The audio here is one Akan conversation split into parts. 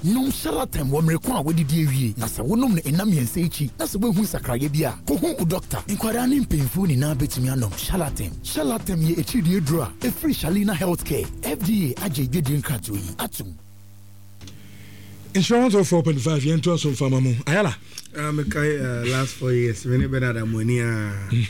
nom Charlatan wo mrekwa wodidi ewie na se wonom ne enam yense echi na se wehu sakraye bia ko hu u doctor inkwara ne mpemfu ni na betumi anom Charlatan ye echi die dro a free Shalina Healthcare FDA agye nkrato yi atum insurance of 4.5 yen to us from Famamu Ayala last 4 years when Bernard Amonia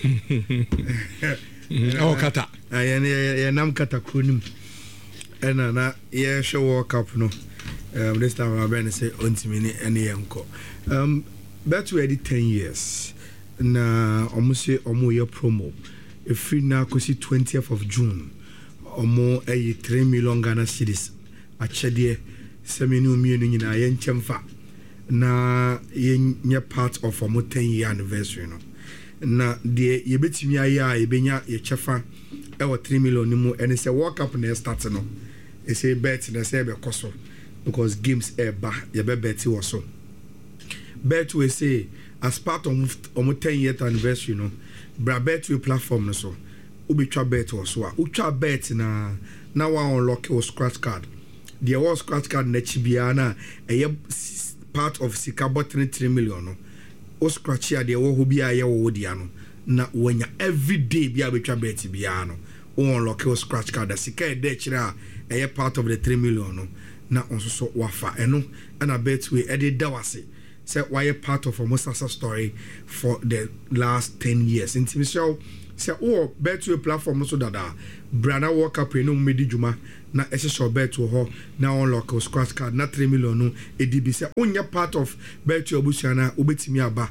oh kata I nam kata kunim and na yeah show walk up no this time I been say ontimini any yanko bet we did 10 years na almost omo year promo if free na kosi 20th of June omo 3 million Ghana cedis a chedie seminu mienu nyina ye nchemfa na ye part of omo 10-year anniversary no na de ye betimi aya ye benya ye chefa e 3 million ni mu ene se world cup na start no e say bet na say be koso because games ba ye be bet wo so bet we say as part of omo 10-year anniversary no bra bet we platform no so ubitwa bet wo so a utwa bet na wa unlock your scratch card the was scratch card na chibia na part of sika bottle 3 million no o scratch ya de wo ho bia ye wo dia no na wanya every day bia betwa bet bia no o unlock your scratch card da sika e de kira part of the 3 million no na onso so wafa eno na bet we edit dawase say why part of almost success story for the last 10 years in Timishel say oh bet we platform so dada brana walk up no medi juma na essential bet ho na unlock your scratch card na 3 million no edibi say onya part of bet we obusiana obetimi aba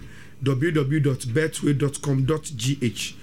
www.betway.com.gh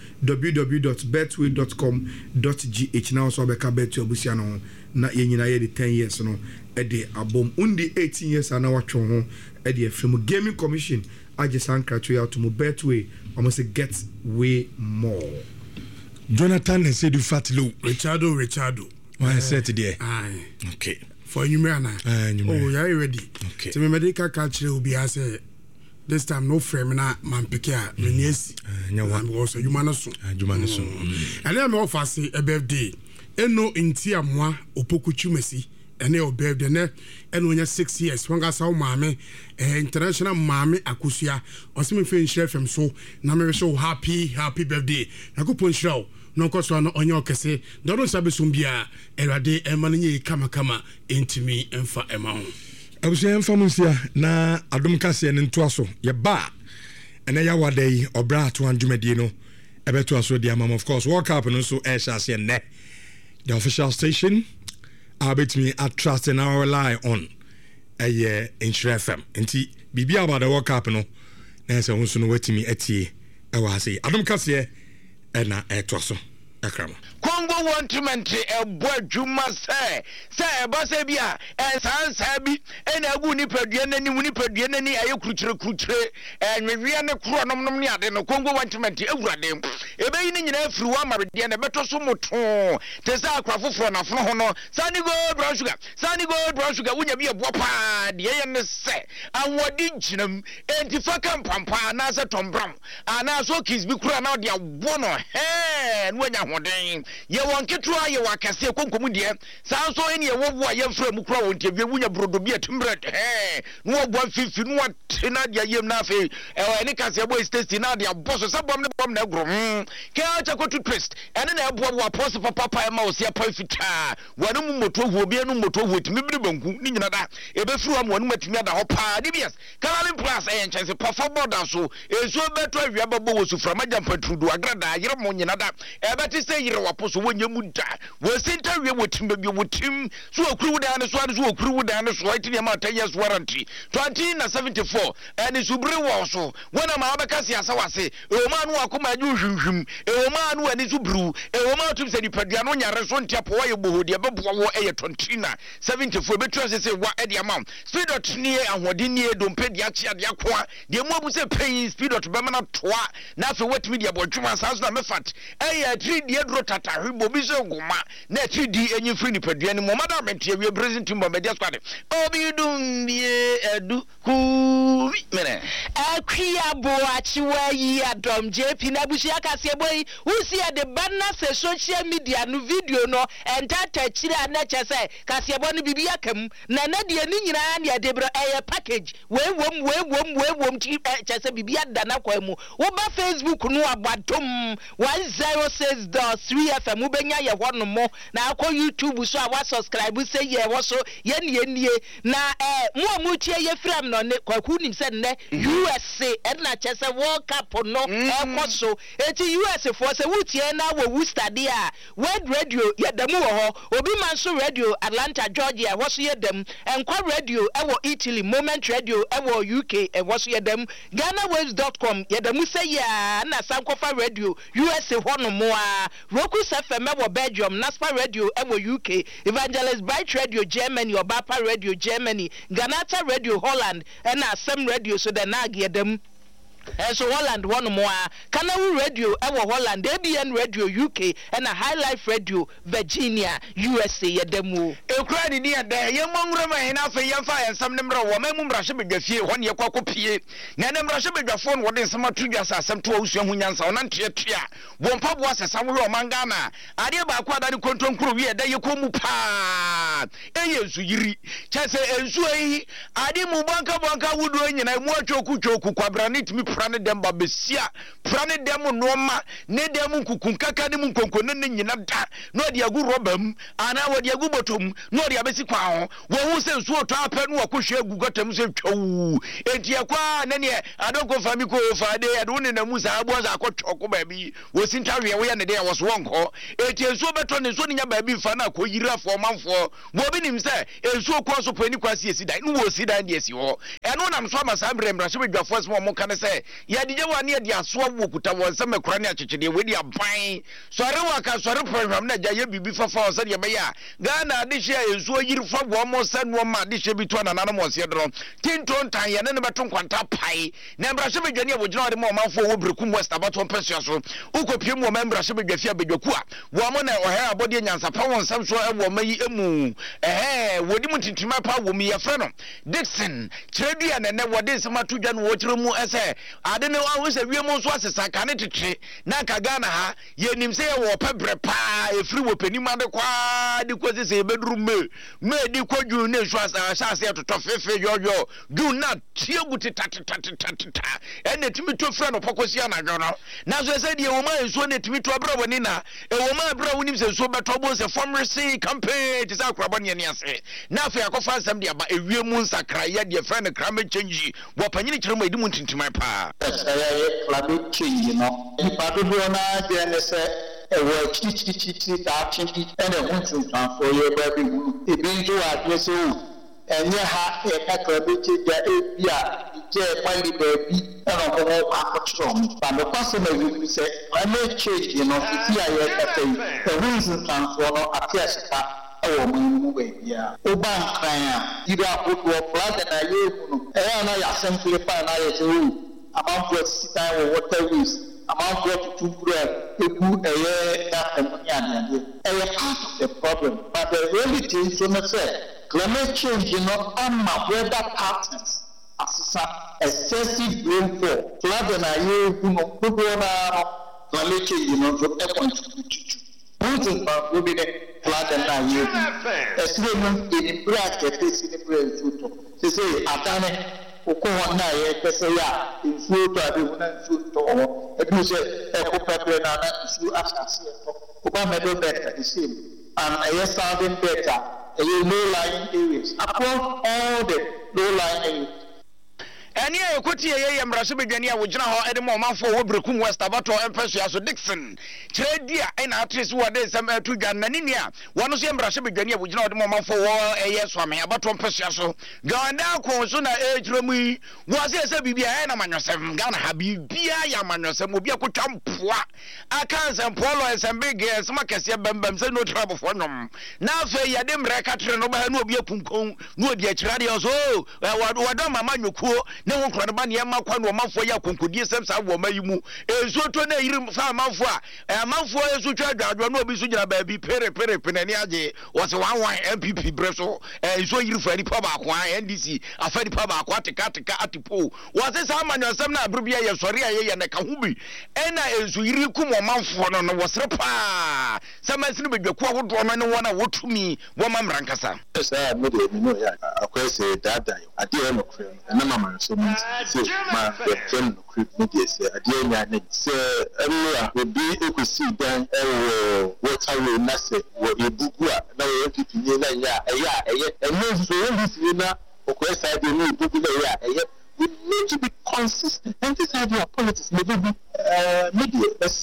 www.betway.com.gh now so beka bet we obusiana na yenyina ye 10 years no e de abom undi 18 years ana watwo ho e de from gaming commission ajesan kratwe out to Betway almost get way more. Jonathan and said you fat low Richardo why said there aye okay for you man oh you ready okay so me medical culture will be as this time no frame na man pick ya meniesi nyawa also you manaso and then me offer say a birthday eno inti amwa opokuchumesi ene o birthday ne eno nya 6 years wanga sa o maame international maame akusua osime fe nhire fem so na me so happy birthday yakopon shiraw no koso no onye okese dodo sabe sumbia erade emanenye kama entimi emfa ema ho abusia emfa munsia na adom kase ne ntoaso ye ba ene ya wadai obra ato andwumadi no ebeto aso dia mama of course world cup no so air shase ne the official station abetimi trust and our rely on Insure FM nti bibia about the world cup no na se hunso no watimi atie e wa se adom kase na etoaso akrama Congo want to maintain a boy Juma say boss bia and sansabi and a guni pedian and uni pedian and a kutre and we are the chronom ni ade no Congo want to maintain a radem e be ni nyina afiri wa maridian e beto so moto te sa akrafo fro na fro no sani go brown sugar wunya bia bo pa de ye ne se anwodi ginam enti faka mpampa na se tombram ana so kiss bi kura na de abo no he nwanya hoden ye won ketua ye wakase konkomu de sanso ene ye wobo a ye fra mu kura won tebie wunya brodo bi atumred no obo fifi no watena de yem na fe ene kase boy state na de aboso sabom ne bom na grom ke acha ko toothpaste ene na ebo bo apose papa e ma o se pa fita wanu mu moto hu obi enu moto hu timi bi banku ni nyina da e be furu am wanu matimi ada ho pa DBS Caroline Plus e chance papa border so ezo beto awia babo wo sufra majam patrudu agrada yire mo nyina da e beti se yire waposo wonye mu da wo senta wie wotim bi wotim so okuru da ne so ade so okuru da ne so itini ma 10 years warranty 2074 and subre wo so wona ma abeka se asawase e o ma no akoma aju hwhwim e o ma no ani subru e o ma tum se dipadua no nyare so ntiapo wo ye bohodi beboa wo e 2074 betu se wa e dia mam speedot ni ahodi ni dompe dia chia dia kwa de mo bu se pay speedot be ma na toa na fe watimi dia bodwuma sa so na mefat e ya 3D dro tata hwibo bi se goma na 3D enyi free ni padua ni mo madam mentia we president mo media squad obi dum die edu ku mene Akia Boachi yi Adom JP na bushia kase boy usi de banna se social media no video no entata chira na chese kase bo no bibia kam na de ni nyina na de bro package we wom chese bibia da na kwa mu wo ba Facebook no abadom 106.3 FM ubenya ye hono mo na akọ YouTube so a wa subscribe say ye wo so ye nie na mu tie ye frame no ne kwaku nim se ne USA na chese World Cup no ekoso eti US for se wutie na wo study a World Radio ye dem wo ho obi man so radio Atlanta Georgia wo so ye dem enkwa radio ewo Italy Moment Radio ewo UK wo so ye dem GhanaWaves.com ye dem say ya na sankofa radio US ho no mo a Roku FM ewo Belgium Naspa Radio ewo UK Evangelist Bright Radio Germany Obapa Radio Germany Ganata Radio Holland and Asem Radio so the nag ye dem so Holland one more Kanawu Radio ewo Holland ABN Radio UK and a High Life Radio Virginia USA yedemu ekura ni ya da ye monwura ma na fa ye fa ensam ne mra wo mamu mrahye bedwafie ho ne kwakopie na ne mrahye bedwafo no wode nsama tudwa sa asem to awusua hu nyansa ona nteatua wo mpabo asesa wo manga na ade ba kwa da ne kontonkuro wi da ye komu pa eye nsu yiri chese ensu yi ade mu banka wudo nyina mu atwoku kwabra ne timi prane dem ba besia prane dem no ma ne dem kukunkaka ne mu nkonkone ne nyina da no de agu robam ana wo de agu botom no de abesi kwa ho wo hu se nsu oto apɛ no wakohwe agu gotam se twawu enti akwa ne ne adonko fami ko fade ade woni na musa abo za akotwoko ba bi wo sintawe wo ya ne de wo so wonko enti ensu beto ne so ne nya ba bi fa na ko yirafo manfo wo bi nim se ensu okwo so pani kwasi esi dan no wo si dan de esi ho eno nam so amasa mbremra so bedwafo so mo kan se ya dije wa ne de aso wo kuta won se mekora ne akyekyede we de aban sore wa ka sore program na ja ye bibi fafa o se de be ya Ghana de hye ensu oyirifo bo mo se no ma de hye bi to na nana mo se dro tinton tan ye ne ne beto kwanta pai na mbra so bedwane abogina de mo manfo wo brekum west abato mpesua so ukopie mo membra so bedwafi abedwaku a wo mo na ohe abode nyansa pa won sam so e wo mayi emu wodi mu tintima pa wo mi ye fre no Dixon Chredua ne wode nsema to dwa no wo kire mu ese ade ne wa se wie mu so asesa ka ne tete na ka Ghana ha ye nim se ye wo pebre pa efri wo panima de kwa de ko se bedru me di ko ju ne so asa se to fefe yoyo ju na tiegu tata ene timi to fre no pokosia na dwo no na so se de wo ma enso ne timi to abra woni na e wo ma abra woni se so beto bo se formresi campaign ti sa krabo ne ase na afa akofa asem de aba ewie mu nsakra ye de fre ne krame change wo panyini kire mo edi mu tintimai pa climate change no ipado do na de ne se ewo chichi ta chingi ene huntu transfer ye ba bi hu ebi njo adwe se o enye ha e ka climate change ebia je kwali ba bi eno ko mo akotro ba me kwase na wi se climate change no fiti aye ka sei e huntu transfer no atia sika ewo mu ba bia o ba nkran a ira odo plan na ye hu no e na ya simple pa na ye se o amount of sitai or waterways, amount of tumbura, ebu that ammonia. Part of the problem, but the reality is climate change, weather patterns, excessive rainfall, flood and climate change, will be the flood and a statement in bracket is in the they say, Atane. Uko na ye pese ya insu to ade huna insu to ebi se pepe na insu asase to uba medo better the same and a southern better a low lying areas across all the low lying areas. Eni ekoti ye mraso bedwane a wogina ho ede mo manfo wo brekum west abato empesua so Dixon Chredua ena atrese wo de sam atudwa nanini a wono so mraso bedwane a wogina ode mo manfo wo eye so ame abato empesua so Ghana ko so na ejremu yi wo se bibia na manwosem Ghana ha bibia ya manwosem obi akotwa mpoa aka nsempolo ensembege esma kese bembem se no trouble for nom na afa ya de mreka tre no ba no obi apunkon no obi akirade so wadon mama nyokuo ne wo kura ba ne ma kwa no manfo ya konkodie sem sa wo mayimu enso to na yiri fa manfo a manfo enso twa adwadwa no obi so gyina ba bi pere penani age wo se wan MPP breso enso yiri fa ni pa ba kwa NDC afa ni pa ba kwa teka atipo wo se sa manyo sem na abru bia ye sori aye ye na ka hu bi ena enso yiri kum o manfo no wo sere pa samansi no bedwaku ahodo no ne wona wotumi wo mamrankasa say me dey me know ya akwese dada ade e no kre na mama so me say ma dem no kre me dey say ade nya na say enu a obi ekusi dan ewo waterway na say wo ebugu a na wo MPP ni na ya enu so ndisi na okwese ade ni ebugu na ya we need to be consistent and this idea of politics may be media let's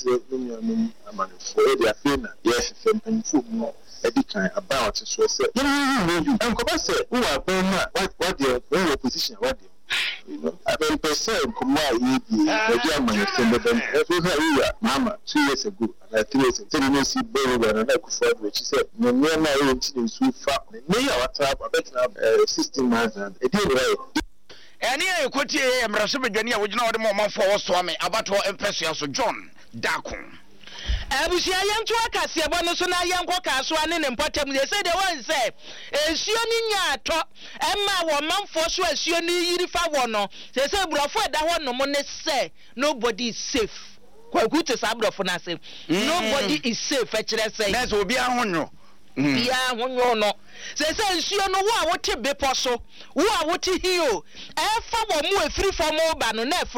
for the affair yes and more edikan about so say you and come say who are what their position what you know I mean person come out the man say mama 2 years ago and 3 years ago you see very well and I could forward which said no na you so far me ya WhatsApp about 16 months and it did right eni ekoti emraso bedwani a wogina wode mo manfo wo so ame abato empesua so John Dakon abusia yentu akase ebo no so na yenko kaso ane ne mpotem ye say de won say esuo ni nya ato emma wo manfo so esuo ni yiri fa wo no say burofo eda ho no mo ne say nobody is safe kwaku te sa burofo na say nobody is safe e kire say na so obi ahonyo bia honyo no say nsuo no wo a wote bepo so wo a wote hio e fa wo mu efiri fam ba no na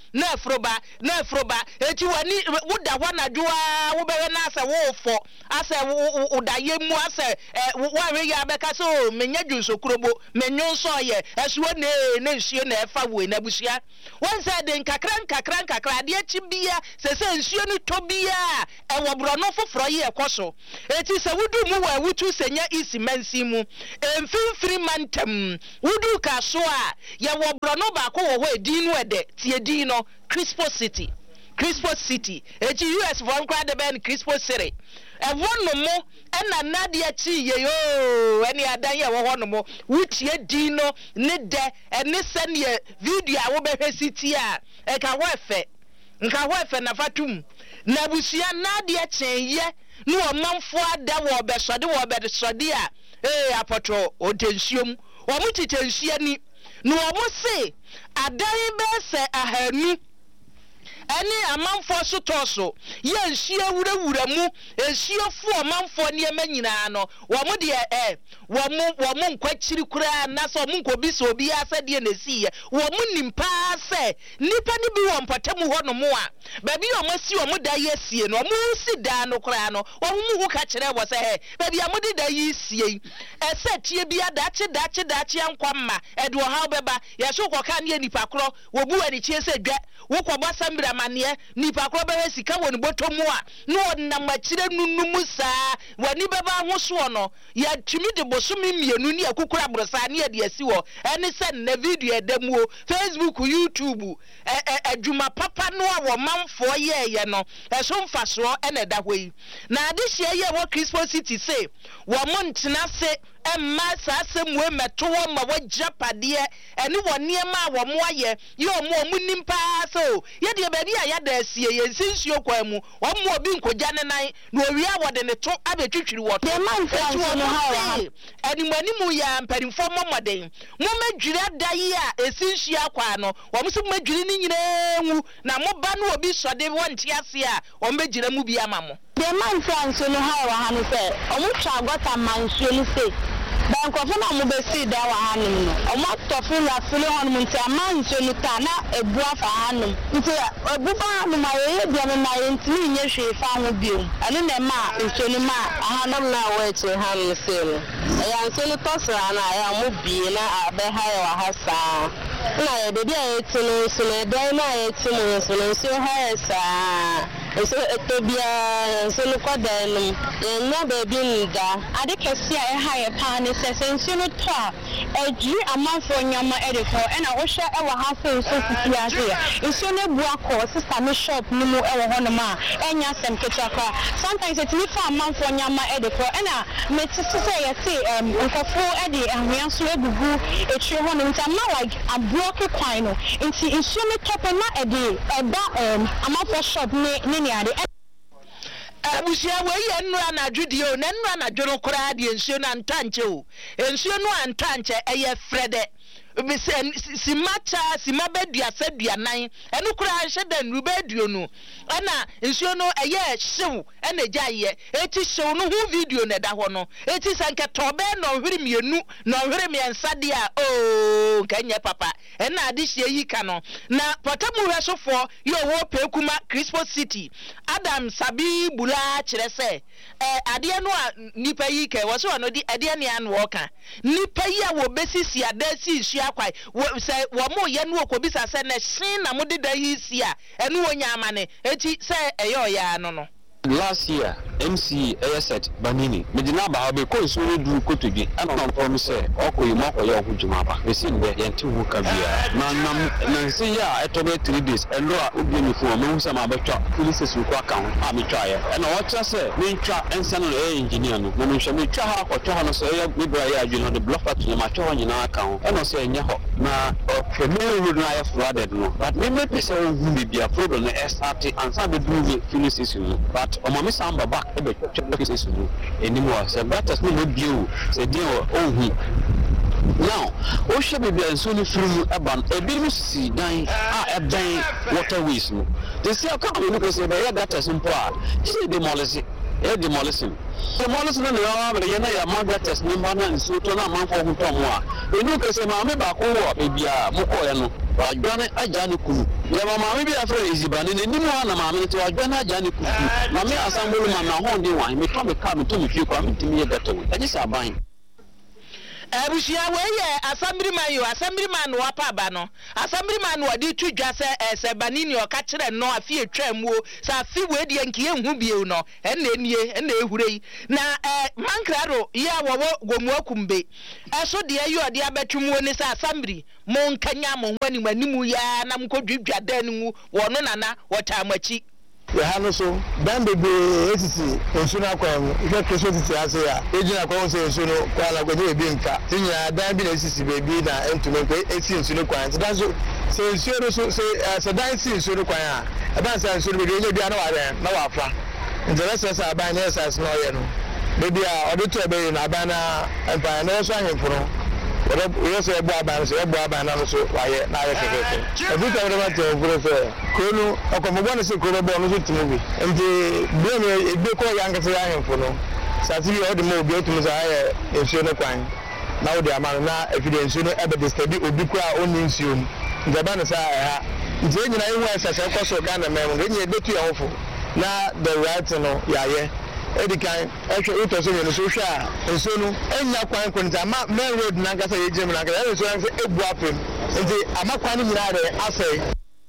efroba eti wani woda ho na dwoa wo bewe na ase wo fo ase wo daye mu ase wo we ya beka so menya dwunso kurobo menyo so ye esuo ne nsuo na e fa wo na busia won say de nkakra de achi bia say nsuo no to bia e wo bro no foforo ye ekoso eti se wudu mu wa wutu senya isimansi mu emfimfiri mantam wudu kaso a ye wo bro no ba ko wo ho edin no ede tie din no Crispo City eti US von kwa de ben Crispo City e wonno mo ena nade achi ye yo eni adan ye wo hono mo wutie din no ne de ene sene video a wo behwe city a e ka ho efe na fatum na busia nade achi no omanfo ada wo besode a apoto otensuom wo mutitensia ni no wo se adan be se ahanu ani amanfo so toso ye nhie wurawura mu ehie fu amanfo ne emanyina no wo mu de wo mu nkwachiri kura na so mu nkobi so obi asade na siye wo mu nimpa se nipa ni bi wo mpatam ho no mo a ba bi o masi wo mu da ye sie no mu si da no kura no wo mu hu ka kire wo se ba bi amudi da ye sie ese tie bi adache ankwamma edo ha beba ye so koka ne nipa kro wo bu ani chie se dwa wo kwaba sambira mane nipa kro be sika woni botomu a no na machire nunumu saa wani beba ho so no ya tumi de bosumi mienu ne akukura brosa ne de asi wo ene se na video edamuo Facebook YouTube adwuma papa no a wo manfo ye no eso mfaso ene da hoi na ade hie ye wo Crispo City say wo montena se emma sasem we meto wo ma wo japade ene wo niema wo mo aye ye omo nimpa so ye de ba bi a ya da asie ye nsinsuo kwa mu wo mo obi nkogya ne nan na owia wo de ne to abetwitwiri wo to manfo no ha eni manimu ya mpanimfo momoden mo madwira dai a esinsuo kwa no wo mo so madwiri ni nyina nwu na mo ba no obi sode wo ntiase a wo mbegira mu bi ama mo de manfo no ha wa ha no se o mo twa gota mansuo ni se bankofo na mo besi da wa hanim no o mo tofu la fili hon mo ntia mansuo no ta na ebu afa hanim nti ebu ba hanim ma ye de na ye ntimi nye hwe fa ho biom ane na ma nsuo ni ma hanim na wa eche hanim se no ya nsuo ni tosra na ya mo bi na abe ha ya wa hasa na ye de dia etinu so na de na etinu so na nsuo ha ya sa so etobia so no kodan no baby nda ade kesi a ha ye pa ne sensu no to a eji amanfo nyama edeko e na wo hwe e wo ha so sisi ase nso ne bua ko sister me shop ni mu e wo hono ma enya sem kechakwa sometimes it me fa amanfo nyama edeko e na me tisi say ye say nkofo e de ahwea so egugu etwe hono nta ma like a block kwan no nti nso ne top na e de eba amanfo shop ni ade abusia we ye nnu anadwudi o na nnu anadwo no kora de ensuo na ntanche o ensuo no antanche eye frede simabedua saduanan enu kura hyeda nrubeduo no ana ensuo no eye hyew ena gyaye eti hyew no hu video na da ho no eti sanke tobe no hwiri mienu no hwiri miensa de a o kanye papa ena ade hye yi ka no na potamu hwesofo ye wo pekuma Crispo City Adam Sabi Bula kire se ade no a nipa yi ke wo so no di ade ne an wo ka nipa yi a wo besisi adasi su akwai say wo mo ye no okobisa se na shin na mo de da yi si a enu wonya amane eti se eyo ya no no. Last year, MC Ayset Banini, Medina Bahabe, Kosu do Kotugi, and on promise, Oko Moko Yahujumaba. We see the Yantu Kabia. Nansia, I told 3 days, and Loa Ubini for Monsama Betra, police who account, Army Trial. And what I say, Mintra and San Engineer, Mamusha Traha or Tohanos, Libra, you know, the bluff at the Maton in our account, and I say, Yaho, na familiar with life rather than but maybe say, who may be a problem, SRT and some do police, but Omami Samba back ebe chokisi sunu anymore. So that has no view. Say deal oh now o shebe bi enso ni furu aban ebi mu si dan a eban waterways no they say akako no ko say be that is simple say demolish demolishing na na ya na ya magates ni ma na nso to na manfo hu to mo a enu ko say ma me ba ko wo bia mo ko ya no adwane ajane kunu ya mama me bia fra ezibane ni mu na ma me to adwane ajane kunu na me asambulu ma na ho ndi wan me to me ka me to me fi kwa me timi ye beto e ji aban Abusia weye assembly man wa pa ba no assembly man wa di tudwa se banini o ka kire no afi etwamu sa afi we di enkie hu bie no ena ehurei na mankraro ya wo gomu akumbe eso de ayo de abetwumu ni sa assembly mo nkanya mo hwani manimu ya na mkodwidwa dan nu wo no nana wo tamachi we have so dan bebe etiti ensuno akwam ife Crispo City ase ya ejina kwa so ensuno kwa la gode ebi nka tinya dan bi na esisi bebi na entume ko eti ensuno kwa dan so ensuno so dan si ensuno kwa ya aba sa ensuno bebi enye bia na wa na wa fa interest sa aba na sa no ye no bebi a odo to ebe na aba na empa na so ahemfuro we say ebo aba so ebo aba na so waye na ye keke every time we to over say konu okomobo na say konu bo no so timi ndi blame ebe ko ya nkese ya hemfo no sati bi odi mo obi otum say aye ensuo ne kwan na odi ama na evidence no ebe de study obi ko a oni nsuo ngaba na say ha nje nyina ihu asase ko so Ghana memo nje ebetu ya hofo na the right no yaye edikan ehwe utoso ye no so hwa enso no enya kwan kwanta ma main road na ngasa ye jim na ngasa enso an se ebu apem nti amakwan ni nyina de asai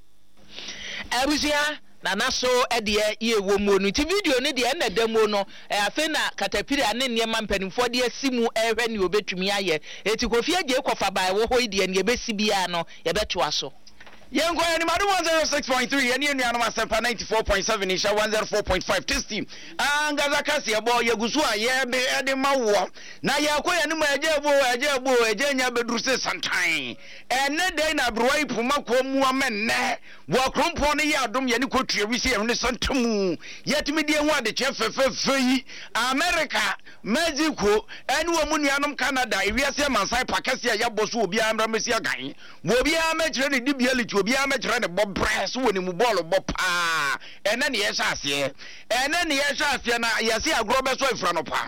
abusia na naso ede ye wo mu no ti video ni de na demo no afi na katapiri ane niema mpanimfo de asimu ehwe ni obetumi aye eti kofi age kofa bai wo ho de ne ebesi bia no ye beto aso Yengo ni madu 106.3 yani enu anu masempa 94.7 isha 104.5 testing angaza kasi ebo yegusu a ye be ede mawo na yakoya ni ma eje nya bedruse santan ene de na broi puma ko mu amenne wo krompo ne ya adom ye ni kotue wi se ye ne santamu yetimi de hu ade chefefefe yi America Mexico ene wo mu nuanom Canada ewiase mansai pakase ya boso obi amra mesi agan wo obi amekire ne dibiality obi amekire ne bobress wo ni mu ball bo pa ene ne ye hyase na yesi agro be so ifra no pa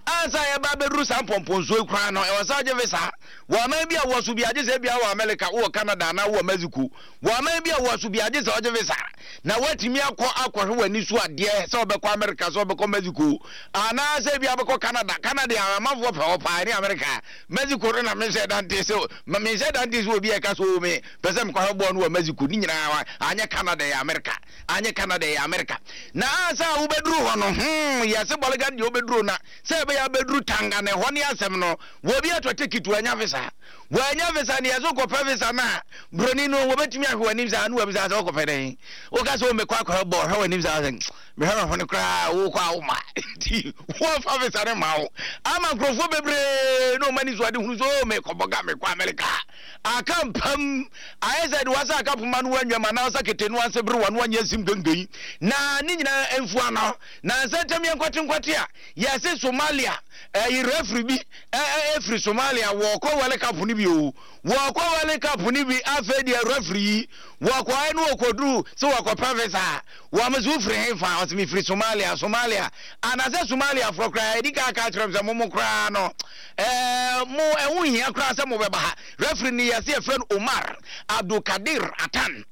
ansa ya ba bedru san pomponso kura no e wasa je visa wa ma bia wo so bia je se bia wa America wo Canada na wo Mexico wa ma bia wo so bia je se o je visa na watimi akɔhwe wani so ade se obekɔ America so obekɔ Mexico ana se bia obekɔ Canada ya amafo pa opa ni America Mexico na me se dante se me se dante so bia ka so me pese me kɔ bo no Mexico ni nyina anya Canada ya America na ansa wo bedru ho no yase bɔlega de wo bedru na se be ya bedru tanga ne ho ne asɛm no wo bia to ticket anya visa wanya visa ni yazo ko pa visa na broni no wo betimi ahwe wani visa na wo visa zo ko pede o ka so me kwa bo hwe wani visa me hwe ho ne kra wo kwa wo ma ti wo fa visa ne ma wo ama grofo bebre no mani zo ade hunu so me ko boga me kwa America akampam ayezed wasa akapuma no wanwa na wasa ketenu anse bru wano anya sim gangan na ni nyina enfu ano na nsetem yenkwate a yase Somalia referee bi free Somalia wo ko wale cup ni bi o wo ko wale cup ni bi afa di referee wo ko ai no okoduru so wo ko professor wo amazu free fa o mi free Somalia anaze Somalia for cry di ka trem se mo kra no mo ehun hia kra se mo beba ha referee ni yase friend Omar Abdulkadir Atan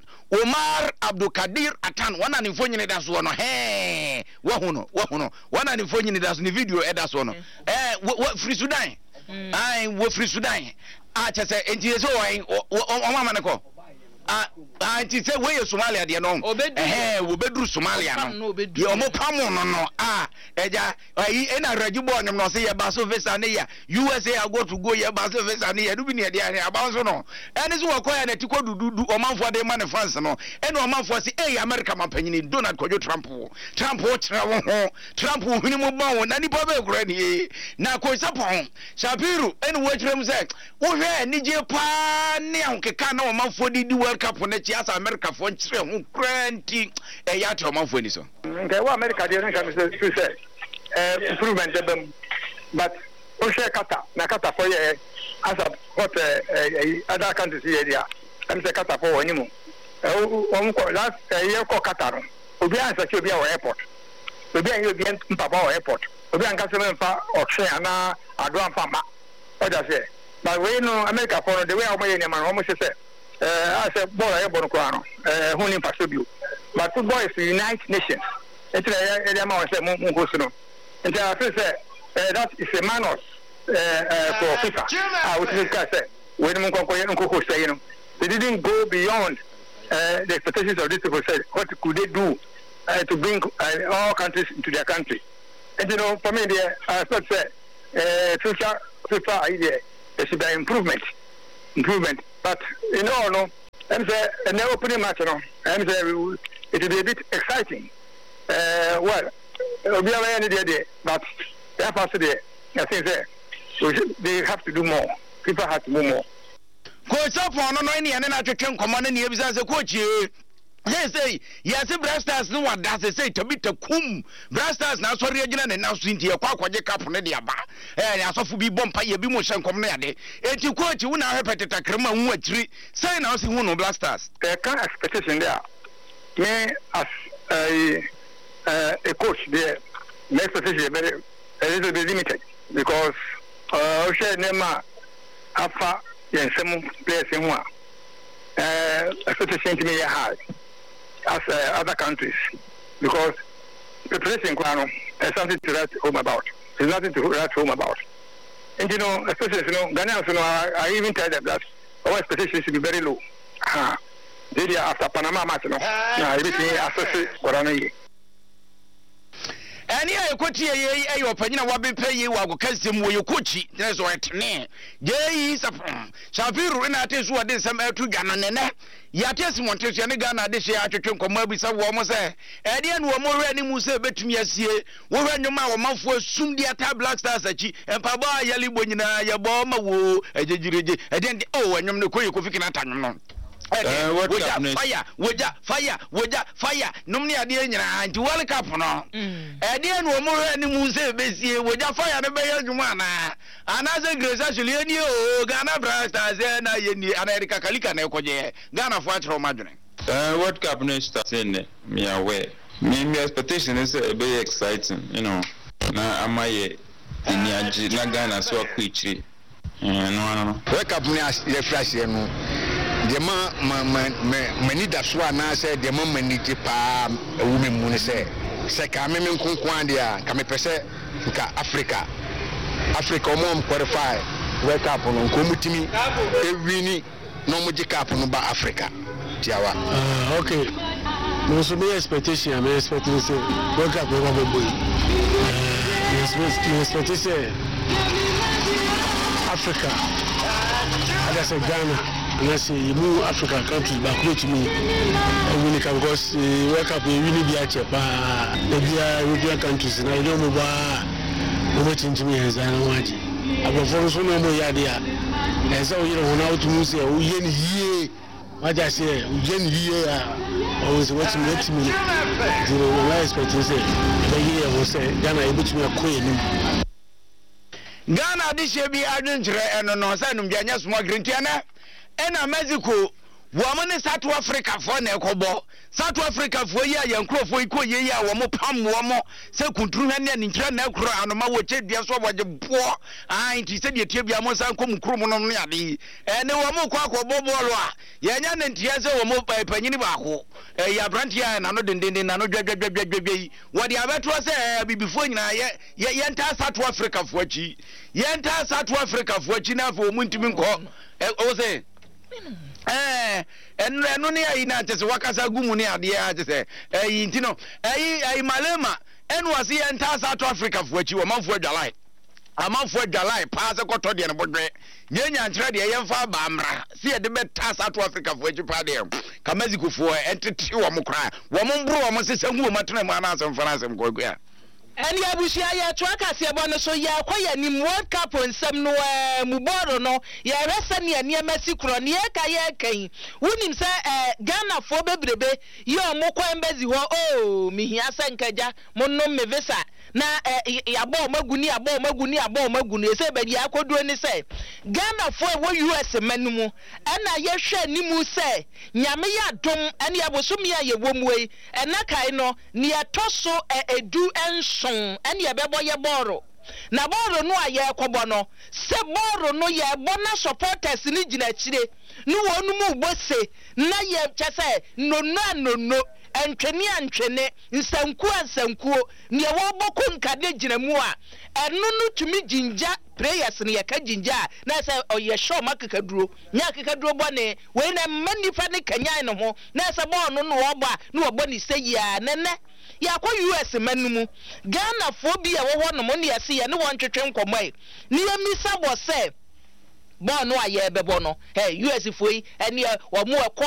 wana ni fonyi ne da so no wa huno wana ni fonyi ne da so ni video e da so no free Sudan wo free Sudan chese enti so o mama ne ko anti say we Somalia de no wo bedru Somalia no ye o mo pamo no eja ena rajibo onyom no say ye baso visa ne ya USA go to go ye baso visa ne ya du bi ne de ane abanso no ene so wakoya na tiko dudu o manfo de man France no ene o manfo say America mampanyini Donald Kojo Trump wo kira wo ho Trump wo huni mo ba wo na nipa be kura ni na ko sapon Shapiru ene wo kira mu say wo hwe ni je pa ne ahokeka na o manfo di World Cup ne chi asa America fo nchire ho kranti ya to manfo ni so nke wa America de nka me say improvement them but o share kata for ye as what other countries here there am say kata for woni mu o ko last year ko kata no obi ansa che obi a airport obi an obi mpaba o airport obi an ka se mfa o hwe ana ado ampa ma o da say but we no America for the way o moye ni man o mo say I said boy e bon ko ano hu ni pa so bio but football is the United Nations it's the amount say mo go so no and I feel say that is a manus for FIFA which is say when mo ko say you know they didn't go beyond the expectations of these people. Said what could they do to bring all countries into their country, and you know for me I thought say FIFA idea there should be improvement but you know I'm say an opening match no I'm say it will be a bit exciting well we are any day but that part of the I think they have to do more. People have to do more. Coach up on no any and na twetwe nkomo na ebisa se coach say yes Brasters no what does say to be to kum Brasters na sorry agina na na so ntie kwa kwaje cap ne de aba asofu bi bompa ye bi mo hye nkom na yade enti coach wo na repetita krema hu akiri say na o si hu no Blasters can expectation there me as a coach there my expectation very a little bit limited because share nema afa yensem players hu expectation to me high as other countries because preparation is something to write home about. There's nothing to write home about. And you know, especially Ghanaians, I even tell them that our expectations should be very low. They are after Panama match, everything associated with ani ayekoti ye opanyina wabepe ye wa gokasem wo yekochi nezo etne je sapon Shafiru ina atesu wade nsem atu Ghana nene yatesi montesu ne Ghana de hye atwetwe nkomo abisa wo mo se ede ne wo mo hwe ni mu se betumi asie wo hwe nyoma wo manfo asum dia ta Black Stars achi empabo ayali bonyina ye bo ma wo ejejireje ede anyom ne koye kofiki na tanwo no fire nomni ade nyina anti World Cup no ede no mo hwe ni mu se besie woja fire ne be yadwuma na anaze Grace actually eni o Ghana Blasters na yeni America kalika na ekoje Ghana fo atro madwene World Cup no start in me aware me expectation is very exciting you know na amaye ni agye na Ghana so akɔ ikyire no World Cup ni ye fresh ye no de mani da so ana say de mani ti pa ewu me mu ne say ka me nkonkwan de a ka me pese nka Africa mo qualify World Cup no ko mutimi ewini no mo ji cup no ba Africa tiawa okay no so me expectation am expecting say World Cup no go boy expectation Africa ada say Ghana and I say you African countries back to me when can go World Cup we really be at the European countries na you know mo ba mo change me as I want abofo so no mo ya dia eza o yire wona otumu se o ye ni yie waja se o ye ni yie o se what me the no expect say the year wo say Ghana ebutumi akoye ni Ghana this year be adwenkyere eno no say no bianya small green tea na ena Mexico woman South Africa for na ekobo South Africa for ye yankrofo ikoye ye a wo pam wo mo se kuntru hane ne nkira na ekro anoma wo chedua so woje bo nti se de tie bia mo san kom kro mo no ne ade ene wo mo kwa akobo bolo a ye nya ne ntia se wo mo panyini baako ya brantia na no dendenden na no dwadwadwadwadwi wo de abeto se bibifo nyina ye enta South Africa fo achi ye enta South Africa fo achi na fo mu ntimi nko o se eno ne ayi na tese wakasa gumu ne ade a tese ayi ntino ayi malema eno wase enta South Africa fo achi wo manfo adwalai amanfo adwalai pa se koto de ne bodwe nyenya nkyere de yemfa ba amra se ye de beta South Africa fo achi pa de ka Mexico fo entete wo mo kra wo mo mbro wo mo sesa ngu wo matena mu ana asem France mko ya Eni abusia ya twaka se bo no so ya kwaya ni World Cup nsem no muboro no ya resa ne aniamasi kro ne ka ya kan wonim se Ghana fo bebrebe ye omokwa embezi ho mihia se nkaja monno me visa na yabo maguni ese be ya koduro ni se Ghana fo wo US manumu na ye hwe ni mu se nyame ya dom ene abosom ya ye womwe ena kai no ne atoso edu enso ene ye bebo ye boro na boro no aye ekobo no se boro no ye bona supporters ni gina chire no wonu mu bose na ye chese no antwene nsankuo ne wo boko nkade gina mu a enu no tumi jinja prayers ne yaka jinja na se oye show makakaduro nya kakaduro bone we na manifa ne kanyan ne ho na se bo no wo ba ne wo bone seyia nene yakwa US manumu Ghana phobia wo ho no mo ne yase ye ne won twetwe nkomai ne yamisa bo se bo no aye bebo no US foi ene wo mo